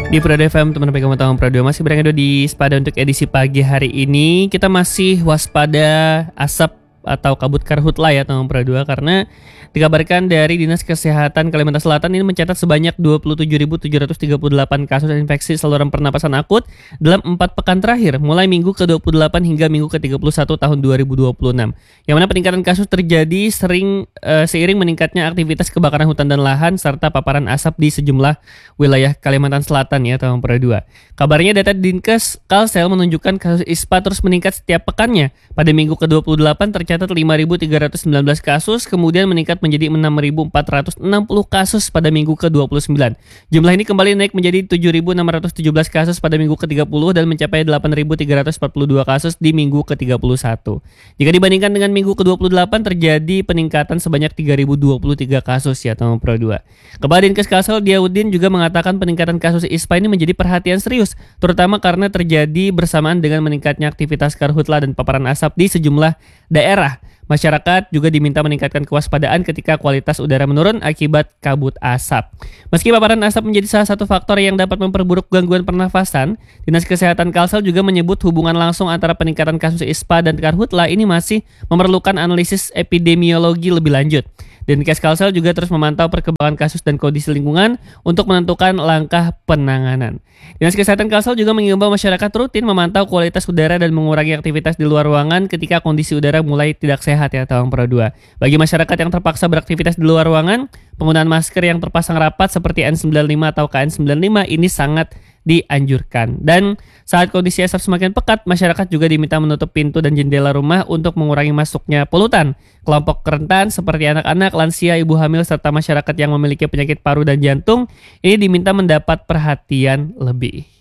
Di Prado FM, teman pegang tahun Prado masih berada di Sepada untuk edisi pagi hari ini. Kita masih waspada asap atau kabut karhutla ya teman Prado, karena dikabarkan dari Dinas Kesehatan Kalimantan Selatan ini mencatat sebanyak 27.738 kasus infeksi saluran pernapasan akut dalam 4 pekan terakhir, mulai minggu ke-28 hingga minggu ke-31 tahun 2026. Yang mana peningkatan kasus terjadi seiring meningkatnya aktivitas kebakaran hutan dan lahan serta paparan asap di sejumlah wilayah Kalimantan Selatan ya teman Prado. Kabarnya data Dinkes Kalsel menunjukkan kasus ISPA terus meningkat setiap pekannya. Pada minggu ke-28 tercatat 5.319 kasus, kemudian meningkat menjadi 6.460 kasus pada minggu ke-29. Jumlah ini kembali naik menjadi 7.617 kasus pada minggu ke-30 dan mencapai 8.342 kasus di minggu ke-31. Jika dibandingkan dengan minggu ke-28 terjadi peningkatan sebanyak 3.023 kasus ya teman Pro 2. Kepala Dinkes Kalsel Diaudin juga mengatakan peningkatan kasus ISPA ini menjadi perhatian serius, terutama karena terjadi bersamaan dengan meningkatnya aktivitas karhutla dan paparan asap di sejumlah daerah. Masyarakat juga diminta meningkatkan kewaspadaan ketika kualitas udara menurun akibat kabut asap. Meski paparan asap menjadi salah satu faktor yang dapat memperburuk gangguan pernafasan, Dinas Kesehatan Kalsel juga menyebut hubungan langsung antara peningkatan kasus ISPA dan karhutla ini masih memerlukan analisis epidemiologi lebih lanjut. Dinkes Kalsel juga terus memantau perkembangan kasus dan kondisi lingkungan untuk menentukan langkah penanganan. Dinas Kesehatan Kalsel juga mengimbau masyarakat rutin memantau kualitas udara dan mengurangi aktivitas di luar ruangan ketika kondisi udara mulai tidak sehat ya tahun Pro 2. Bagi masyarakat yang terpaksa beraktivitas di luar ruangan, penggunaan masker yang terpasang rapat seperti N95 atau KN95 ini sangat dianjurkan. Dan saat kondisi asap semakin pekat, masyarakat juga diminta menutup pintu dan jendela rumah untuk mengurangi masuknya polutan. Kelompok rentan seperti anak-anak, lansia, ibu hamil, serta masyarakat yang memiliki penyakit paru dan jantung ini diminta mendapat perhatian lebih.